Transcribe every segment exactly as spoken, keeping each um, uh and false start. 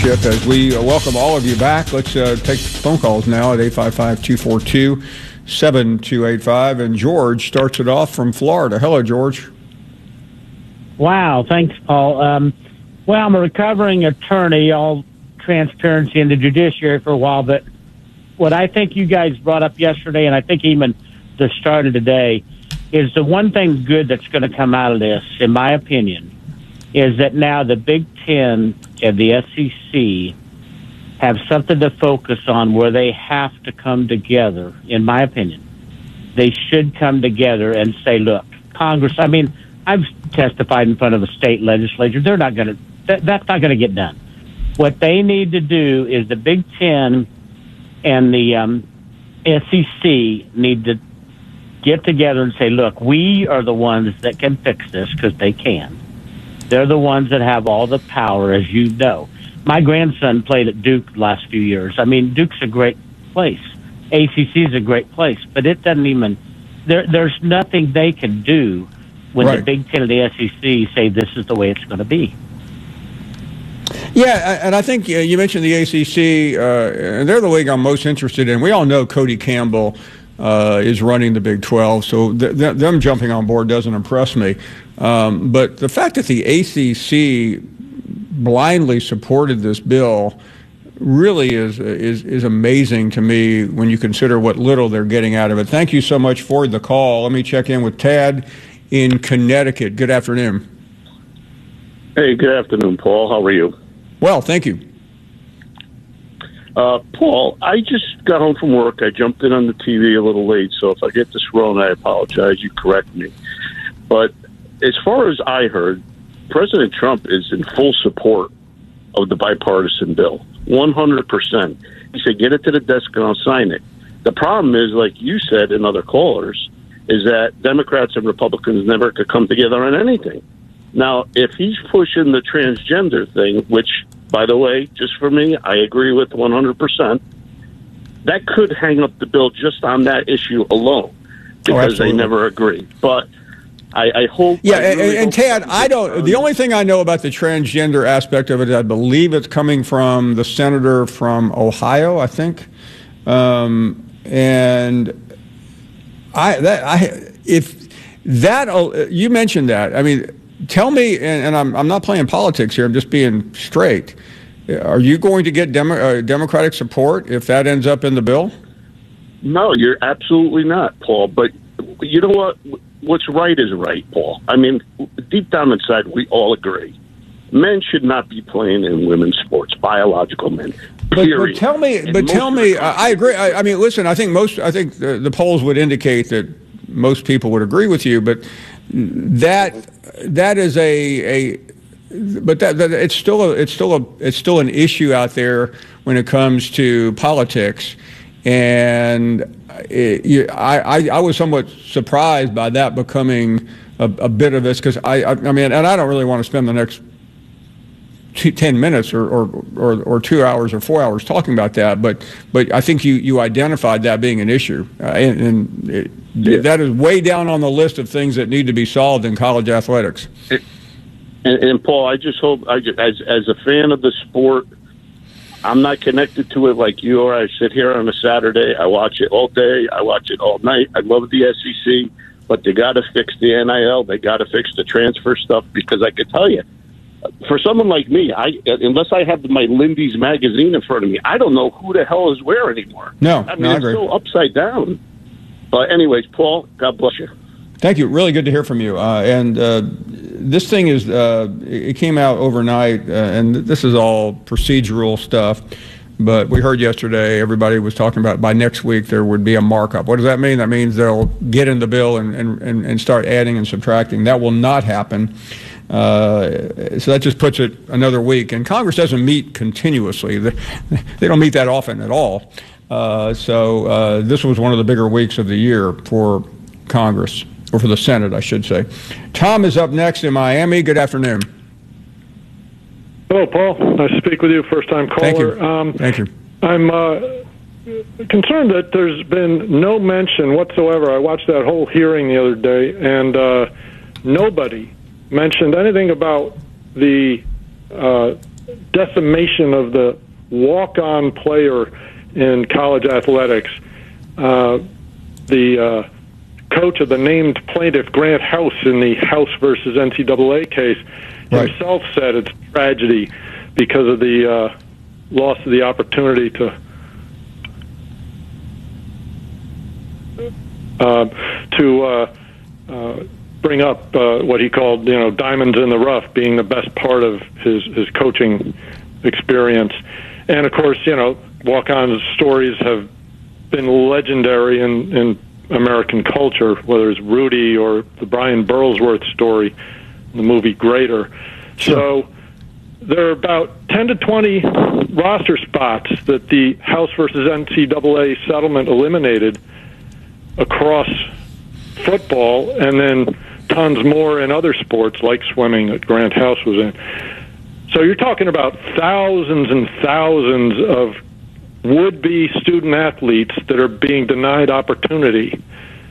leadership as we welcome all of you back. Let's uh, take phone calls now at eight five five, two four two, seven two eight five. And George starts it off from Florida. Hello, George. Wow, thanks, Paul. Um, well, I'm a recovering attorney, all transparency in the judiciary for a while, but what I think you guys brought up yesterday, and I think even the start of today, is the one thing good that's going to come out of this, in my opinion, is that now the Big Ten and the S E C have something to focus on where they have to come together, in my opinion. They should come together and say, look, Congress, I mean, I've testified in front of a state legislature. They're not going to, that, that's not going to get done. What they need to do is the Big Ten and the um, S E C need to get together and say, look, we are the ones that can fix this because they can. They're the ones that have all the power, as you know. My grandson played at Duke the last few years. I mean, Duke's a great place. A C C is a great place, but it doesn't even, there, there's nothing they can do when right. the Big Ten and the S E C say this is the way it's going to be. Yeah, and I think uh, you mentioned the A C C, uh, and they're the league I'm most interested in. We all know Cody Campbell uh, is running the Big twelve, so th- th- them jumping on board doesn't impress me. Um, but the fact that the A C C blindly supported this bill really is is is amazing to me when you consider what little they're getting out of it. Thank you so much for the call. Let me check in with Tad in Connecticut. Good afternoon. Hey, good afternoon, Paul. How are you? Well, thank you. Uh, Paul, I just got home from work. I jumped in on the T V a little late, so if I get this wrong, I apologize. You correct me. But as far as I heard, President Trump is in full support of the bipartisan bill, one hundred percent. He said, get it to the desk and I'll sign it. The problem is, like you said and other callers, is that Democrats and Republicans never could come together on anything. Now, if he's pushing the transgender thing, which, by the way, just for me, I agree with one hundred percent, that could hang up the bill just on that issue alone because oh, they never agree. But I, I hope... Yeah, I really and, and Tad, I don't... The only thing I know about the transgender aspect of it, I believe it's coming from the senator from Ohio, I think. Um, and I... that I if that... You mentioned that. I mean... Tell me, and, and I'm I'm not playing politics here. I'm just being straight. Are you going to get Demo, uh, Democratic support if that ends up in the bill? No, you're absolutely not, Paul. But you know what? What's right is right, Paul. I mean, deep down inside, we all agree. Men should not be playing in women's sports, biological men. Period. But, but tell me, and but tell me, I, I agree. I, I mean, listen. I think most. I think the, the polls would indicate that most people would agree with you, but that. That is a, a but that, that it's still a, it's still a it's still an issue out there when it comes to politics, and it, you, I, I I was somewhat surprised by that becoming a, a bit of this because I, I I mean and I don't really want to spend the next two, ten minutes or, or or or two hours or four hours talking about that, but but I think you you identified that being an issue, uh, and, and it, yeah. that is way down on the list of things that need to be solved in college athletics. And, and Paul, I just hope, I just, as as a fan of the sport, I'm not connected to it like you are. I sit here on a Saturday, I watch it all day, I watch it all night. I love the S E C, but they got to fix the N I L, they got to fix the transfer stuff, because I could tell you, for someone like me, I unless I have my Lindy's magazine in front of me, I don't know who the hell is where anymore. No, I mean, no, I it's agree. so upside down. But anyways, Paul, God bless you. Thank you. Really good to hear from you. Uh, and uh, this thing is, uh, it came out overnight, uh, and this is all procedural stuff. But we heard yesterday, everybody was talking about by next week there would be a markup. What does that mean? That means they'll get in the bill and, and, and start adding and subtracting. That will not happen. Uh, so that just puts it another week. And Congress doesn't meet continuously. They, they don't meet that often at all. Uh, so uh, this was one of the bigger weeks of the year for Congress, or for the Senate, I should say. Tom is up next in Miami. Good afternoon. Hello, Paul. Nice to speak with you. First-time caller. Thank you. Um, Thank you. I'm uh, concerned that there's been no mention whatsoever. I watched that whole hearing the other day, and uh, nobody mentioned anything about the uh, decimation of the walk-on player in college athletics. Uh, the uh, coach of the named plaintiff, Grant House, in the House versus N C double A case, right. himself said it's a tragedy because of the uh, loss of the opportunity to uh, to uh, uh, bring up uh, what he called, you know, diamonds in the rough being the best part of his, his coaching experience. And, of course, you know, walk-on stories have been legendary in, in American culture, whether it's Rudy or the Brian Burlsworth story, the movie Greater. Sure. So there are about ten to twenty roster spots that the House versus N C double A settlement eliminated across football, and then tons more in other sports like swimming that Grant House was in. So you're talking about thousands and thousands of would-be student athletes that are being denied opportunity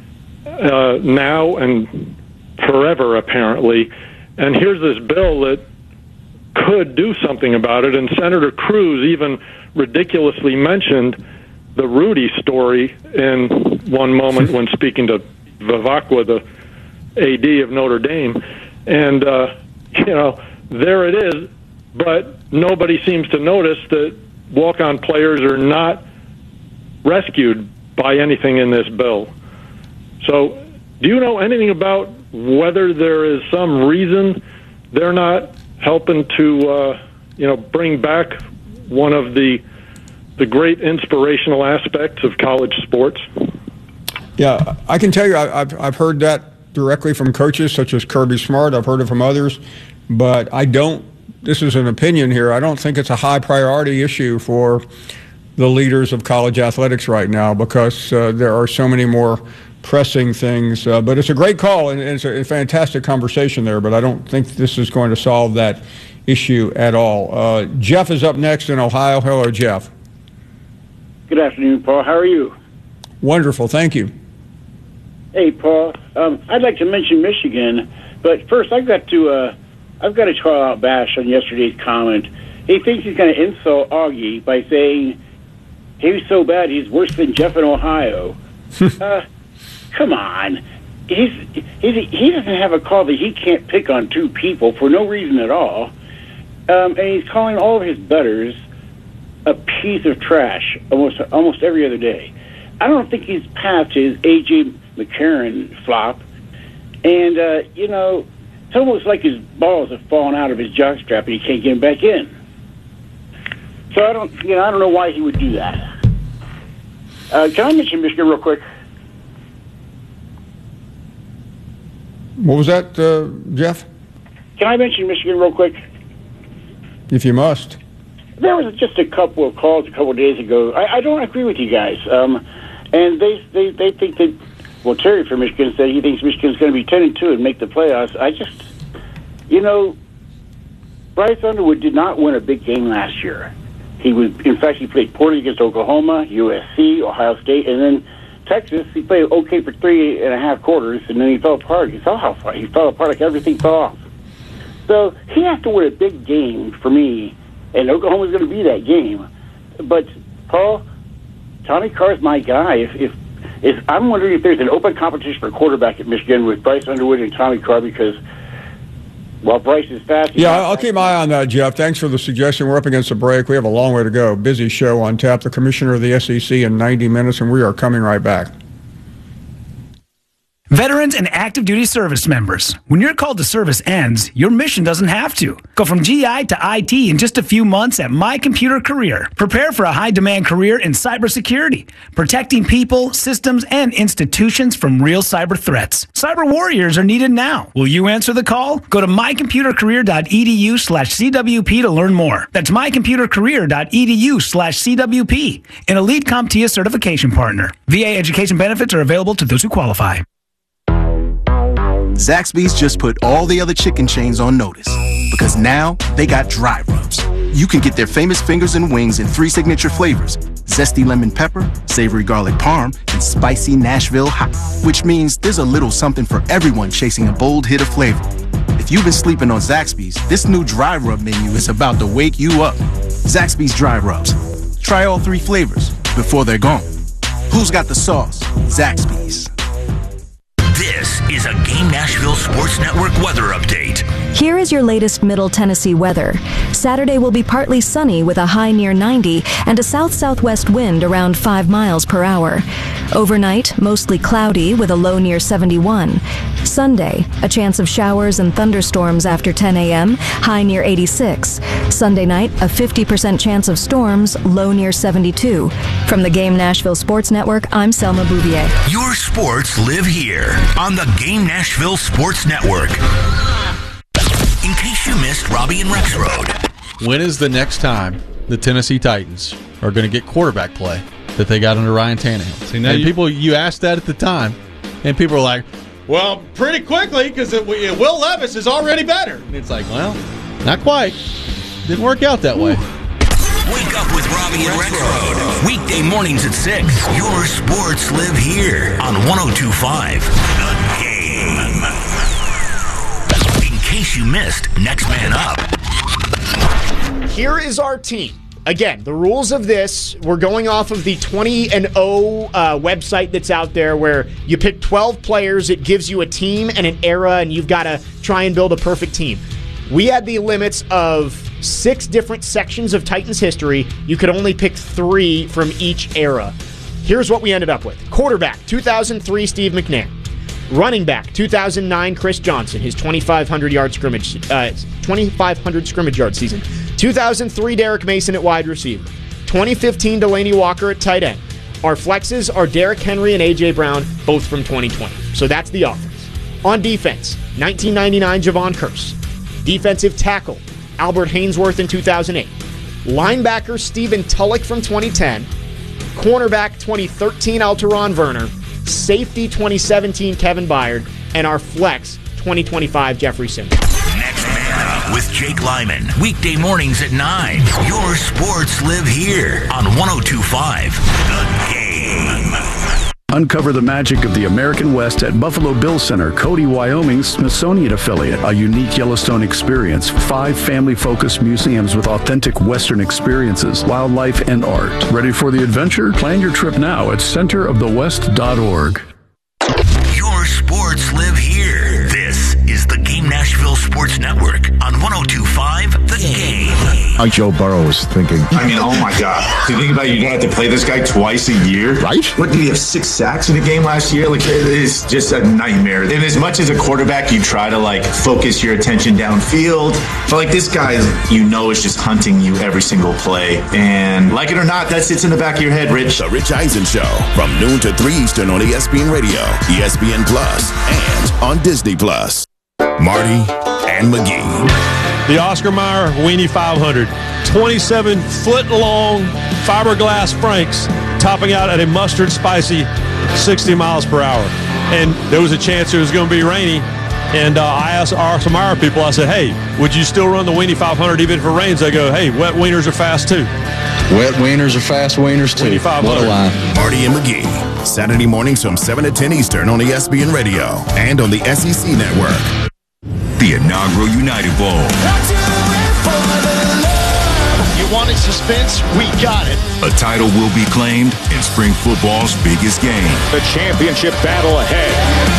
uh, now and forever, apparently. And here's this bill that could do something about it. And Senator Cruz even ridiculously mentioned the Rudy story in one moment when speaking to Vivacqua, the A D of Notre Dame. And, uh, you know, there it is. But nobody seems to notice that walk-on players are not rescued by anything in this bill. So do you know anything about whether there is some reason they're not helping to, uh, you know, bring back one of the the great inspirational aspects of college sports? Yeah, I can tell you I, I've, I've heard that directly from coaches such as Kirby Smart. I've heard it from others, but I don't, this is an opinion here, I don't think it's a high priority issue for the leaders of college athletics right now because uh, there are so many more pressing things. Uh, but it's a great call, and it's a fantastic conversation there, but I don't think this is going to solve that issue at all. Uh, Jeff is up next in Ohio. Hello, Jeff. Good afternoon, Paul. How are you? Wonderful, thank you. Hey, Paul. Um, I'd like to mention Michigan, but first I've got to uh, I've got to call out Bash on yesterday's comment. He thinks he's going to insult Augie by saying he's so bad he's worse than Jeff in Ohio. uh, come on, he's, he's he doesn't have a call that he can't pick on two people for no reason at all, um, and he's calling all of his bettors a piece of trash almost almost every other day. I don't think he's past his A J McCarron flop, and uh, you know, it's almost like his balls have fallen out of his jockstrap and he can't get them back in. So I don't, you know, I don't know why he would do that. Uh, can I mention Michigan real quick? What was that, uh, Jeff? Can I mention Michigan real quick? If you must. There was just a couple of calls a couple of days ago. I, I don't agree with you guys. Um, and they, they they think that, well, Terry from Michigan said he thinks Michigan's going to be ten and two and make the playoffs. I just, you know, Bryce Underwood did not win a big game last year. He was, in fact, he played poorly against Oklahoma, U S C, Ohio State, and then Texas. He played okay for three and a half quarters, and then he fell apart. You saw how far he fell apart, like everything fell off. So he has to win a big game for me. And Oklahoma's going to be that game. But, Paul, Tommy Carr's my guy. If, if, if I'm wondering if there's an open competition for quarterback at Michigan with Bryce Underwood and Tommy Carr because, well, Bryce is fast. Yeah, I'll keep my eye on that, Jeff. Thanks for the suggestion. We're up against a break. We have a long way to go. Busy show on tap. The commissioner of the S E C in ninety minutes, and we are coming right back. Veterans and active duty service members, when your call to service ends, your mission doesn't have to. Go from G I to I T in just a few months at My Computer Career. Prepare for a high-demand career in cybersecurity, protecting people, systems, and institutions from real cyber threats. Cyber warriors are needed now. Will you answer the call? Go to mycomputercareer.edu slash CWP to learn more. That's mycomputercareer.edu slash CWP, an Elite CompTIA certification partner. V A education benefits are available to those who qualify. Zaxby's just put all the other chicken chains on notice because now they got dry rubs. You can get their famous fingers and wings in three signature flavors: zesty lemon pepper, savory garlic parm, and spicy Nashville hot, which means there's a little something for everyone chasing a bold hit of flavor. If if you've been sleeping on Zaxby's, this new dry rub menu is about to wake you up. Zaxby's Dry Rubs. Try all three flavors before they're gone. Who's got the sauce? Zaxby's. This is a Game Nashville Sports Network weather update. Here is your latest Middle Tennessee weather. Saturday will be partly sunny with a high near ninety and a south-southwest wind around five miles per hour. Overnight, mostly cloudy with a low near seventy-one. Sunday, a chance of showers and thunderstorms after ten a.m., high near eighty-six. Sunday night, a fifty percent chance of storms, low near seventy-two. From the Game Nashville Sports Network, I'm Selma Bouvier. Your sports live here on the Game Nashville Sports Network. In case you missed Robbie and Rexroad. When is the next time the Tennessee Titans are going to get quarterback play that they got under Ryan Tannehill? See, now and you, people, you asked that at the time, and people were like, well, pretty quickly, because Will Levis is already better. And it's like, well, not quite. Didn't work out that way. Wake up with Robbie and Rexroad. Weekday mornings at six. Your sports live here on one oh two point five. The Game. In case you missed, next man up. Here is our team. Again, the rules of this, we're going off of the twenty and oh uh, website that's out there where you pick twelve players, it gives you a team and an era, and you've got to try and build a perfect team. We had the limits of six different sections of Titans history. You could only pick three from each era. Here's what we ended up with. Quarterback, two thousand three, Steve McNair. Running back, two thousand nine, Chris Johnson, his twenty-five hundred yard scrimmage, uh, twenty-five hundred scrimmage yard season. two thousand three, Derek Mason at wide receiver. twenty fifteen, Delaney Walker at tight end. Our flexes are Derrick Henry and A J. Brown, both from twenty twenty. So that's the offense. On defense, nineteen ninety-nine, Javon Curse. Defensive tackle, Albert Hainsworth in two thousand eight. Linebacker, Stephen Tulloch from twenty ten. Cornerback, twenty thirteen, Alteron Werner. Safety, twenty seventeen, Kevin Byard. And our flex, twenty twenty-five, Jeffrey Simmons. Next man up with Jake Lyman. Weekday mornings at nine. Your sports live here on one oh two point five. The Game. Uncover the magic of the American West at Buffalo Bill Center, Cody, Wyoming's Smithsonian affiliate. A unique Yellowstone experience. Five family-focused museums with authentic Western experiences, wildlife, and art. Ready for the adventure? Plan your trip now at center of the west dot org. Your sports live here. This is the Game Nashville Sports Network on one oh two point five The Game. Like Joe Burrow was thinking. I mean, oh my God. Do you think about it, you're going to have to play this guy twice a year? Right? What, did he have six sacks in the game last year? Like, it is just a nightmare. And as much as a quarterback, you try to, like, focus your attention downfield. But, like, this guy, you know, is just hunting you every single play. And, like it or not, that sits in the back of your head, Rich. The Rich Eisen Show from noon to three Eastern on E S P N Radio, E S P N Plus, and on Disney Plus. Marty and McGee. The Oscar Mayer Weenie five hundred. twenty-seven foot long fiberglass franks topping out at a mustard spicy sixty miles per hour. And there was a chance it was going to be rainy. And uh, I asked Oscar Mayer people, I said, hey, would you still run the Weenie five hundred even if it rains? They go, hey, wet wieners are fast too. Wet wieners are fast wieners too. What a line. Marty and McGee. Saturday mornings from seven to ten Eastern on E S P N Radio and on the S E C Network. The inaugural United Bowl. You wanted suspense? We got it. A title will be claimed in spring football's biggest game. The championship battle ahead.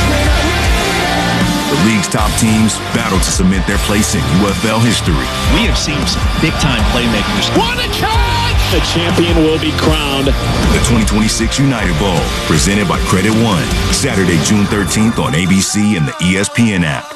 The league's top teams battle to cement their place in U F L history. We have seen some big-time playmakers. What a catch! The champion will be crowned. The twenty twenty-six United Bowl, presented by Credit One. Saturday, June thirteenth on A B C and the E S P N app.